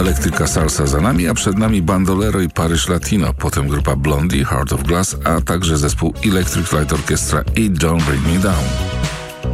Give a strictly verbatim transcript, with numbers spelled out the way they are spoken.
Electrica Salsa za nami, a przed nami Bandolero i Paryż Latino, potem grupa Blondie, Heart of Glass, a także zespół Electric Light Orchestra i Don't Bring Me Down.